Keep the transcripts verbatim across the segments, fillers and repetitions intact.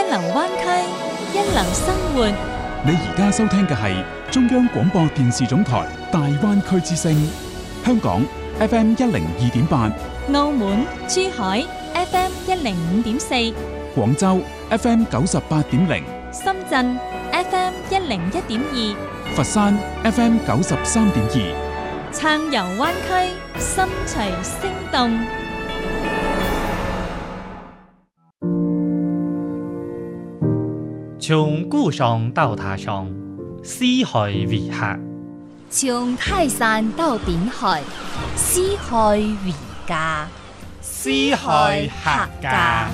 流灣區，一流生活。 你而家收聽嘅係中央廣播電視總台大灣區之聲，香港 F M 一零二點八， 澳門、珠海 F M 一零五點四， 廣州 F M 九十八點零， 深圳 F M 一零一點二， 佛山 F M 九十三點二。 暢遊灣區，心隨聲動。 從故鄉到他鄉，四海為客； 從泰山到濱海，四海為家。 四海客家。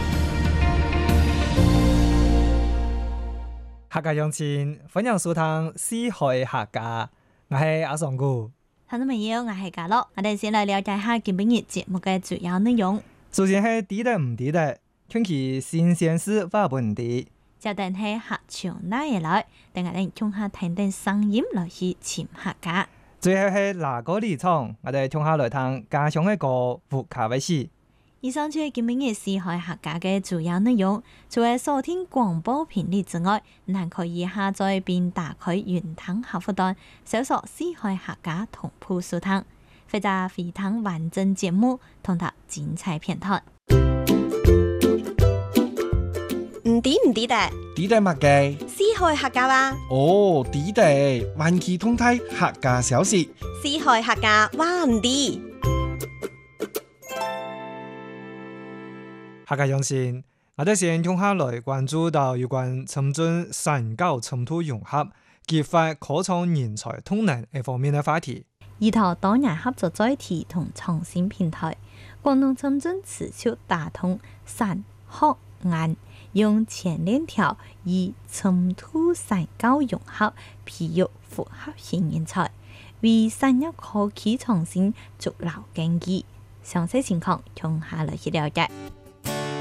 客家鄉親，歡迎收聽《四海客家》，我係阿尚姑。 聽眾朋友，我係嘉樂，我哋先來了解下今日節目嘅主要內容。 首先係地得唔地得，聽其新鮮事話本地。 就等係客場哪嘢來，等我哋聽下聽聽聲音來去潛客家。 最後係哪個立場，我哋聽下來聽家鄉嘅歌胡卡威斯。 以上就係今日嘅四海客家嘅主要內容。除咗收聽廣播頻率之外，你還可以下載並打開雲端客戶端，搜索四海客家同步收聽，或者回聽完整節目同埋精彩片段。 唔啲唔啲的， 啲的乜嘅？ 四海客家話。 哦，啲的，環期通體客家小事。 四海客家話唔啲。 客家鄉親，我哋先用下來關注到有關深圳產教深度融合、激發科創人才動能呢方面嘅話題。 依託多年合作載體同創新平台，廣東深圳持續打通產學研，用前鏈條以深度產教融合培育複合型人才，為產業科技創新築牢根基。詳細情況，從下來去了解。